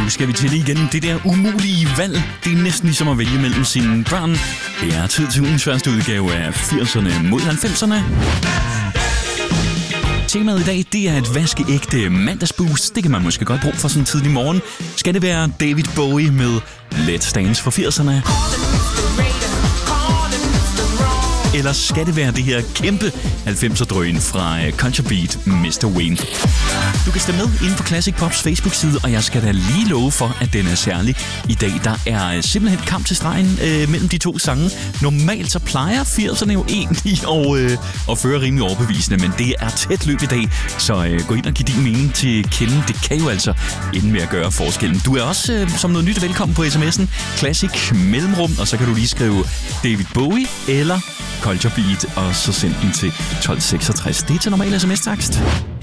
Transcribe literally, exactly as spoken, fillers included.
Nu skal vi til igen det der umulige valg. Det er næsten ligesom at vælge mellem sine børn. Det er tid til ugens første udgave af firserne mod halvfemserne. Temaet i dag, det er et vaskeægte mandagsboost. Det kan man måske godt bruge for sådan en tidlig morgen. Skal det være David Bowie med Let's Dance for firserne? Eller skal det være det her kæmpe halvfemser-drøn fra Culture Beat, mister Wayne? Du kan stemme med inde på Classic Pops Facebook-side, og jeg skal da lige love for, at den er særlig. I dag der er simpelthen kamp til stregen øh, mellem de to sange. Normalt så plejer firserne jo egentlig at, øh, at føre rimelig overbevisende, men det er tæt løb i dag, så øh, gå ind og giv din mening til kende. Det kan jo altså ende med at gøre forskellen. Du er også øh, som noget nyt velkommen på sms'en Classic Mellemrum, og så kan du lige skrive David Bowie eller Culture Beat, og så send den til tolv seksogtres. Det er til normal sms-takst.